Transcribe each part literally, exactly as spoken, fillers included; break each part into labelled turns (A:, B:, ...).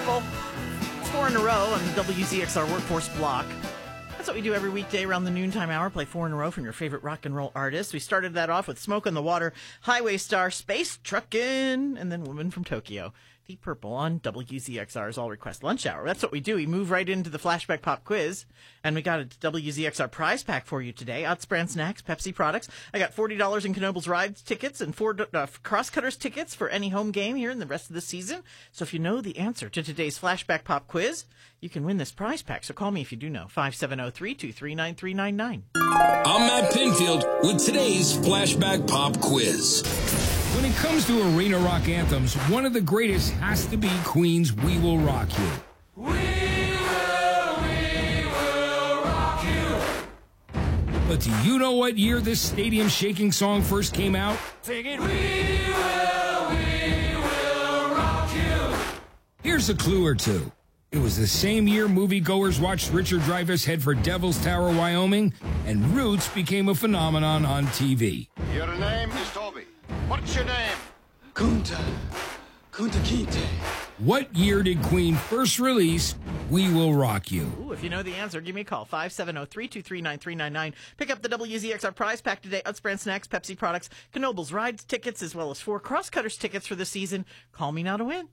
A: Purple. It's four in a row on the W Z X R Workforce Block. That's what we do every weekday around the noontime hour, play four in a row from your favorite rock and roll artists. We started that off with Smoke on the Water, Highway Star, Space Truckin', and then Woman from Tokyo. Deep Purple on W Z X R's All Request Lunch Hour. That's what we do. We move right into the Flashback Pop Quiz, and we got a W Z X R prize pack for you today. Utz Brand Snacks, Pepsi products. I got forty dollars in Knoebels Rides tickets and four uh, Crosscutters tickets for any home game here in the rest of the season. So if you know the answer to today's Flashback Pop Quiz, you can win this prize pack. So call me if you do know. five seven zero, three two three, nine three nine nine.
B: I'm Matt Pinfield with today's Flashback Pop Quiz.
C: When it comes to arena rock anthems, one of the greatest has to be Queen's We Will Rock You.
D: We will, we will rock you.
C: But do you know what year this stadium-shaking song first came out?
D: Sing it. We will, we will rock you.
C: Here's a clue or two. It was the same year moviegoers watched Richard Dreyfuss head for Devil's Tower, Wyoming, and Roots became a phenomenon on T V.
E: Your name is Toby. What's your name?
F: Kunta. Kunta Kinte.
C: What year did Queen first release We Will Rock You?
A: Ooh, if you know the answer, give me a call. five seven zero, three two three, nine three nine nine. Pick up the W Z X R prize pack today. Utz Brand Snacks, Pepsi products, Knoebels Rides tickets, as well as four Crosscutters tickets for the season. Call me now to win.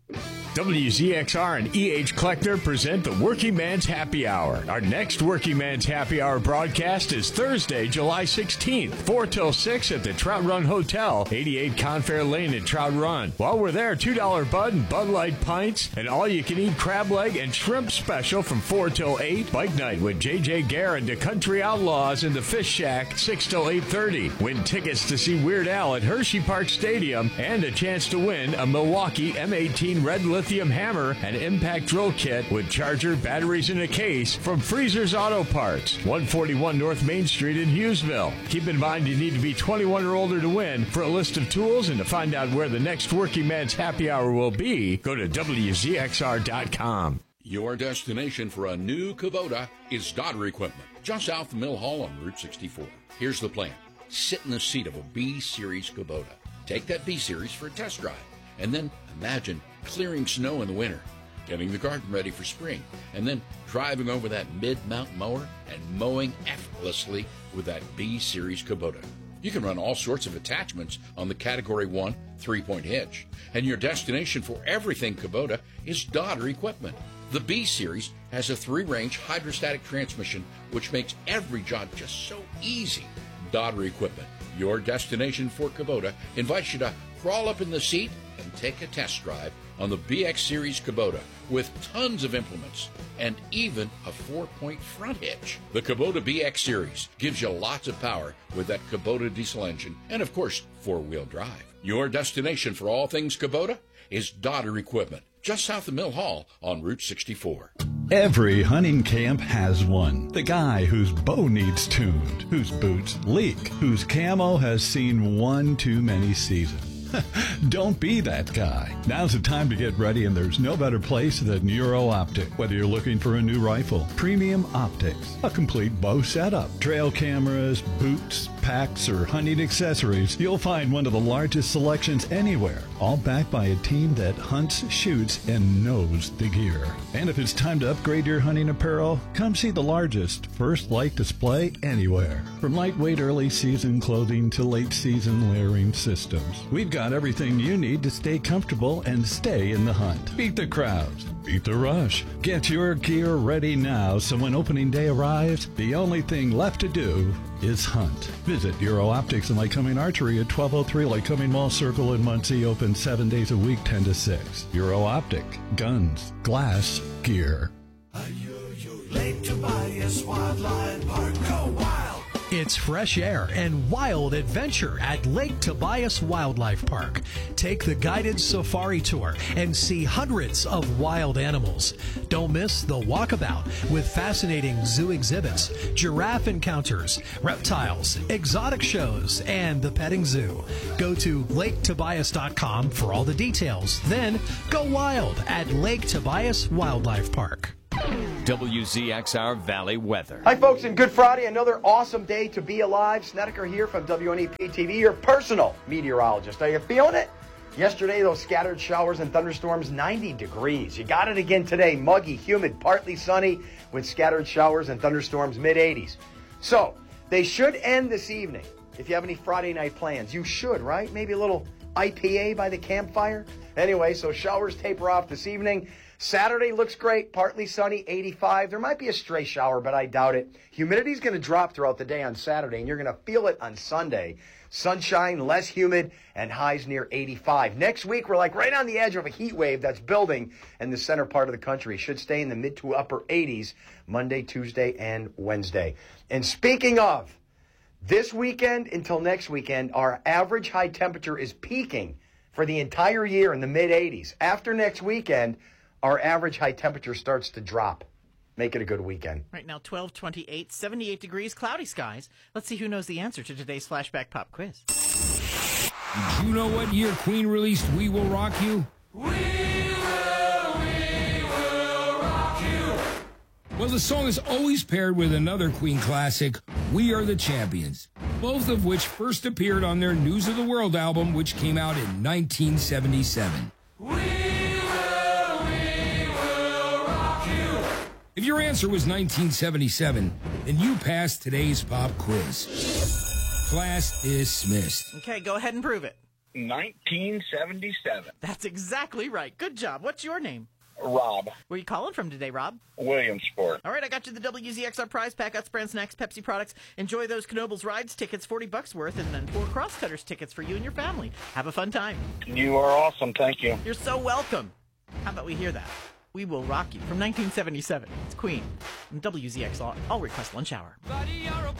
G: W Z X R and E H Collector present the Working Man's Happy Hour. Our next Working Man's Happy Hour broadcast is Thursday, July sixteenth, four till six at the Trout Run Hotel, eighty-eight Confair Lane in Trout Run. While we're there, two dollar Bud and Bud Light pints, and all-you-can-eat crab leg and shrimp special from four till eight. Bike night with J J Gare and the Country Outlaws in the Fish Shack, six till eight thirty. Win tickets to see Weird Al at Hershey Park Stadium and a chance to win a Milwaukee M eighteen Red Lithium Hammer and Impact Drill Kit with charger, batteries, and a case from Freezer's Auto Parts, one forty-one North Main Street in Hughesville. Keep in mind you need to be twenty-one or older to win. For a list of tools and to find out where the next Working Man's Happy Hour will be, go to W Z X R dot com.
B: Your destination for a new Kubota is Dodder Equipment, just south of Mill Hall on Route sixty-four. Here's the plan. Sit in the seat of a B-Series Kubota. Take that B-Series for a test drive, and then imagine clearing snow in the winter, getting the garden ready for spring, and then driving over that mid-mount mower and mowing effortlessly with that B-Series Kubota. You can run all sorts of attachments on the Category one three-point hitch, and your destination for everything Kubota is Dodder Equipment. The B-Series has a three-range hydrostatic transmission, which makes every job just so easy. Dodder Equipment, your destination for Kubota, invites you to crawl up in the seat and take a test drive on the B X Series Kubota with tons of implements and even a four-point front hitch. The Kubota B X Series gives you lots of power with that Kubota diesel engine and, of course, four-wheel drive. Your destination for all things Kubota is Dodder Equipment, just south of Mill Hall on Route sixty-four.
H: Every hunting camp has one. The guy whose bow needs tuned, whose boots leak, whose camo has seen one too many seasons. Don't be that guy. Now's the time to get ready, and there's no better place than Euro Optic. Whether you're looking for a new rifle, premium optics, a complete bow setup, trail cameras, boots, packs, or hunting accessories, you'll find one of the largest selections anywhere, all backed by a team that hunts, shoots, and knows the gear. And if it's time to upgrade your hunting apparel, come see the largest First Light display anywhere. From lightweight early season clothing to late season layering systems, we've got everything you need to stay comfortable and stay in the hunt. Beat the crowds, beat the rush. Get your gear ready now, so when opening day arrives, the only thing left to do is hunt. Visit Euro Optics and Lycoming Archery at twelve oh three Lycoming Mall Circle in Muncie, open seven days a week, ten to six. Euro Optic, guns, glass, gear.
D: Lake Tobias Wildlife Park. Go wild!
I: It's fresh air and wild adventure at Lake Tobias Wildlife Park. Take the guided safari tour and see hundreds of wild animals. Don't miss the walkabout with fascinating zoo exhibits, giraffe encounters, reptiles, exotic shows, and the petting zoo. Go to lake tobias dot com for all the details. Then go wild at Lake Tobias Wildlife Park.
J: W Z X R Valley weather.
K: Hi, folks, and Good Friday. Another awesome day to be alive. Snedeker here from W N E P T V, your personal meteorologist. Are you feeling it? Yesterday, those scattered showers and thunderstorms, ninety degrees. You got it again today. Muggy, humid, partly sunny with scattered showers and thunderstorms, mid eighties. So, they should end this evening. If you have any Friday night plans, you should, right? Maybe a little I P A by the campfire. Anyway, so showers taper off this evening. Saturday looks great, partly sunny, eighty-five. There might be a stray shower, but I doubt it. Humidity's going to drop throughout the day on Saturday, and you're going to feel it on Sunday. Sunshine, less humid, and highs near eighty-five. Next week, we're like right on the edge of a heat wave that's building in the center part of the country. Should stay in the mid to upper eighties Monday, Tuesday, and Wednesday. And speaking of, this weekend until next weekend, our average high temperature is peaking for the entire year in the mid eighties. After next weekend, our average high temperature starts to drop. Make it a good weekend.
A: Right now, twelve twenty-eight, seventy-eight degrees, cloudy skies. Let's see who knows the answer to today's Flashback Pop Quiz.
C: Did you know what year Queen released We Will Rock You?
D: We will, we will rock you.
C: Well, the song is always paired with another Queen classic, We Are the Champions, both of which first appeared on their News of the World album, which came out in nineteen seventy-seven.
D: We
C: If your answer was nineteen seventy-seven, then you passed today's pop quiz. Class dismissed.
A: Okay, go ahead and prove it.
L: nineteen seventy-seven.
A: That's exactly right. Good job. What's your name?
L: Rob.
A: Where are you calling from today, Rob?
L: Williamsport.
A: All right, I got you the W Z X R prize pack, Utz brand snacks, Pepsi products. Enjoy those Knoebels rides tickets, forty bucks worth, and then four Crosscutters tickets for you and your family. Have a fun time.
L: You are awesome. Thank you.
A: You're so welcome. How about we hear that? We Will Rock You from nineteen seventy-seven. It's Queen. And W Z X R, All Request Lunch Hour.
D: Buddy, you're a